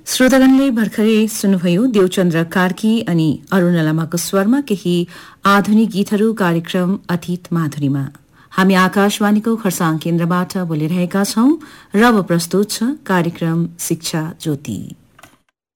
श्रोतागणले भर्खरै सुन्नुभयो देवचन्द्र कार्की अनि अरूण लामाको स्वरमा केही आधुनिक गीतहरू कार्यक्रम अतीत माधुरीमा। हामी आकाशवाणीको खरसाङ केन्द्रबाट बोलिरहेका छौं र अब प्रस्तुत छ कार्यक्रम शिक्षा ज्योति।